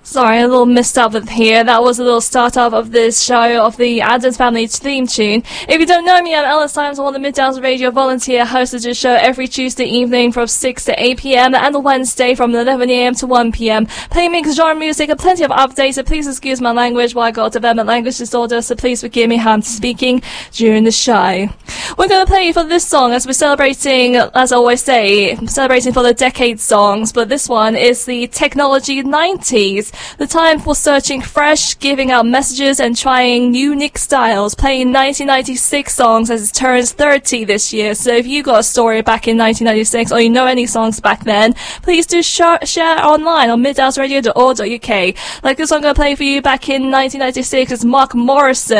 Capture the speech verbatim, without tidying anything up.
Sorry, a little messed up with here. That was a little start-up of this show of the Addams Family theme tune. If you don't know me, I'm Alice Symes, one of the Midtowns Radio volunteer host of this show every Tuesday evening from six to eight p.m. and Wednesday from eleven a.m. to one p.m. Playing mixed genre music and plenty of updates, so please excuse my language while I got development language disorder, so please forgive me how I'm speaking during the show. We're going to play for this song as we're celebrating, as I always say, celebrating for the decade songs, but this one is the Technology nineties. The time for searching fresh, giving out messages and trying unique styles, playing nineteen ninety-six songs as it turns thirty this year. So if you got a story back in nineteen ninety-six or you know any songs back then, please do sh- share online on midhouse radio dot org dot uk. Like this one I'm going to play for you back in nineteen ninety-six is Mark Morrison.